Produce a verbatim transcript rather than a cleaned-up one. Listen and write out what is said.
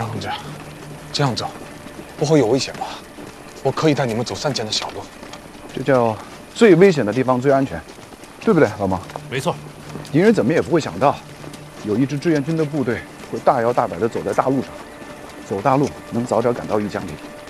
杨同志，这样走不会有危险吧？我可以带你们走山间的小路。 这叫最危险的地方最安全，对不对，老毛？ 没错。 敌人怎么也不会想到，有一支志愿军的部队会大摇大摆地走在大路上。走大路能早点赶到玉江里。